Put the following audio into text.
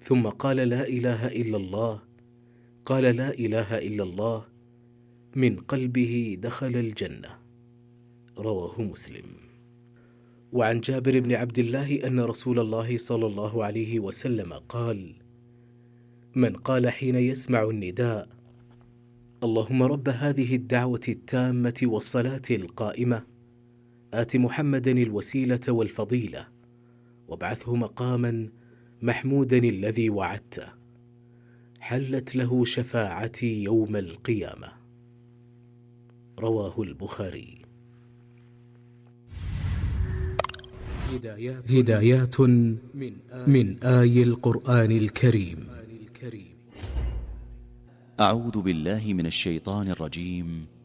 ثم قال لا إله إلا الله، قال لا إله إلا الله، من قلبه دخل الجنة. رواه مسلم. وعن جابر بن عبد الله أن رسول الله صلى الله عليه وسلم قال: من قال حين يسمع النداء: اللهم رب هذه الدعوة التامة والصلاة القائمة، آت محمدا الوسيلة والفضيلة، وابعثه مقاما محمودا الذي وعدته، حلت له شفاعتي يوم القيامة. رواه البخاري. هدايات من آي القرآن الكريم. أعوذ بالله من الشيطان الرجيم.